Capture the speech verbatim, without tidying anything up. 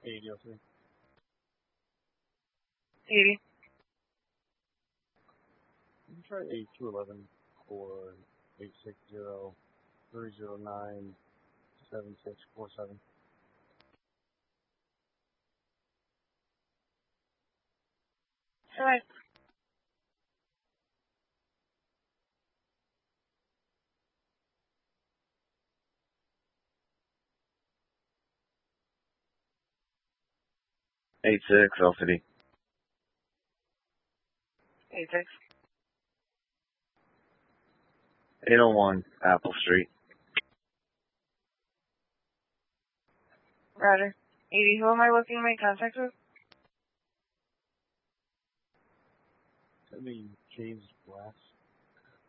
eighty oh three. eighty. You can try eight two eleven for eight six zero three zero nine seven six four seven. Alright. eight six, L C D. eight six. eight oh one, Apple Street. Roger. eighty, who am I looking to make contact with? I mean, James Glass.